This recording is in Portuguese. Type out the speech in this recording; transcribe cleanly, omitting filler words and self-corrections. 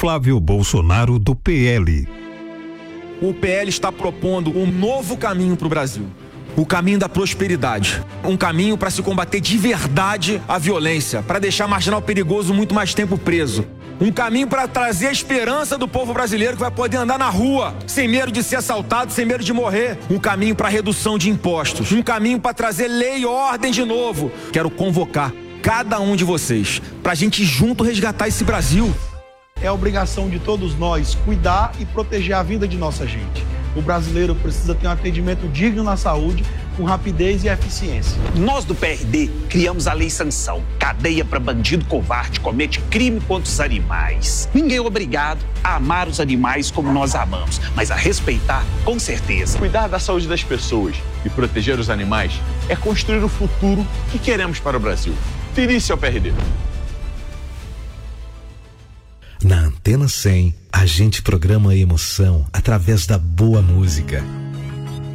Flávio Bolsonaro, do PL. O PL está propondo um novo caminho para o Brasil. O caminho da prosperidade. Um caminho para se combater de verdade a violência, para deixar marginal perigoso muito mais tempo preso. Um caminho para trazer a esperança do povo brasileiro que vai poder andar na rua, sem medo de ser assaltado, sem medo de morrer. Um caminho para redução de impostos. Um caminho para trazer lei e ordem de novo. Quero convocar cada um de vocês para a gente junto resgatar esse Brasil. É obrigação de todos nós cuidar e proteger a vida de nossa gente. O brasileiro precisa ter um atendimento digno na saúde, com rapidez e eficiência. Nós do PRD criamos a Lei Sanção, cadeia para bandido covarde que comete crime contra os animais. Ninguém é obrigado a amar os animais como nós amamos, mas a respeitar com certeza. Cuidar da saúde das pessoas e proteger os animais é construir o futuro que queremos para o Brasil. Filie-se ao PRD. Na Antena 100, a gente programa a emoção através da boa música.